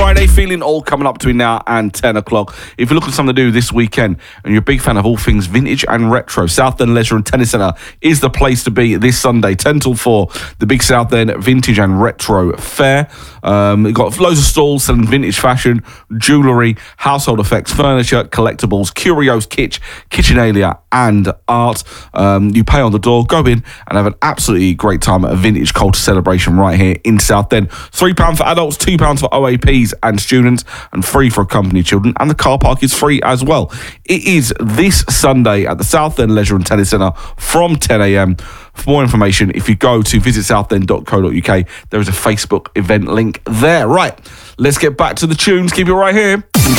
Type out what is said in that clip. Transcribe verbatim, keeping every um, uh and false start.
Friday, feeling all coming up between now and ten o'clock. If you're looking for something to do this weekend and you're a big fan of all things vintage and retro, Southend Leisure and Tennis Centre is the place to be this Sunday, ten till four, the big Southend Vintage and Retro Fair. Um, we've got loads of stalls selling vintage fashion, jewellery, household effects, furniture, collectibles, curios, kitsch, kitchenalia and art. Um, you pay on the door, go in and have an absolutely great time at a vintage culture celebration right here in Southend. three pounds for adults, two pounds for O A Ps and students, and free for accompanied children, and the car park is free as well. It is this Sunday at the Southend Leisure and Tennis Centre from ten a.m. For more information, if you go to visit southend dot co dot uk, there is a Facebook event link there. Right, let's get back to the tunes. Keep it right here.